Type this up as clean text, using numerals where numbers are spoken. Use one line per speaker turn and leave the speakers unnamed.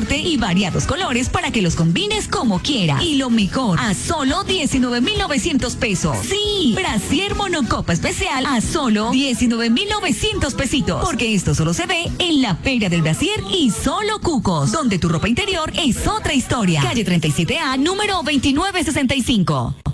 corte y variados colores para que los combines como quieras. Y lo mejor, a solo 19,900 pesos. Sí, brasier monocopa especial a solo 19,900 pesitos. Porque esto solo se ve en la Feria del Brasier y Solo Cucos, donde tu ropa interior es otra historia. Calle 37A, número 2965.